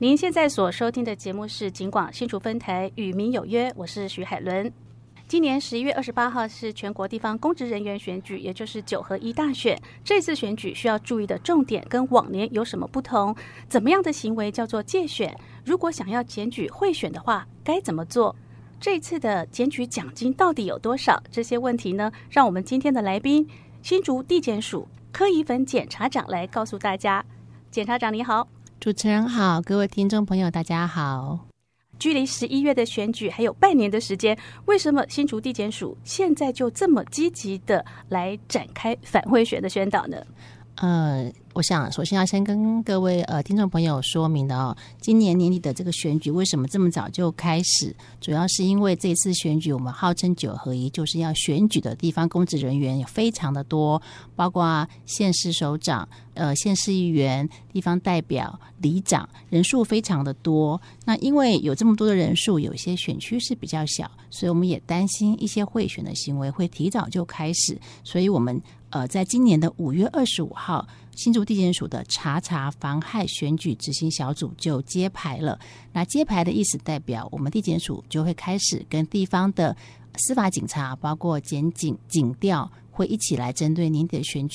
您现在所收听的节目是警广新竹分台与民有约，我是徐海伦。今年11月28号是全国地方公职人员选举，也就是9合1大选。这次选举需要注意的重点跟往年有什么不同？怎么样的行为叫做介选？如果想要检举贿选的话，该怎么做？这次的检举奖金到底有多少？这些问题呢，让我们今天的来宾新竹地检署柯宜汾检察长来告诉大家。检察长你好。 主持人好，各位听众朋友大家好。 距离11月的选举还有半年的时间，为什么新竹地检署现在就这么积极的来展开反贿选的宣导呢？ 我想首先要先跟各位听众朋友说明的哦，今年年底的这个选举为什么这么早就开始？主要是因为这次选举我们号称9合1，就是要选举的地方公职人员有非常的多，包括县市首长、县市议员、地方代表、里长，人数非常的多。那因为有这么多的人数，有一些选区是比较小，所以我们也担心一些贿选的行为会提早就开始，所以我们在今年的5月25号，新竹地检署的查妨害选举执行小组就揭牌了。那揭牌的意思代表，我们地检署就会开始跟地方的司法警察，包括检警、警调，会一起来针对年底的选举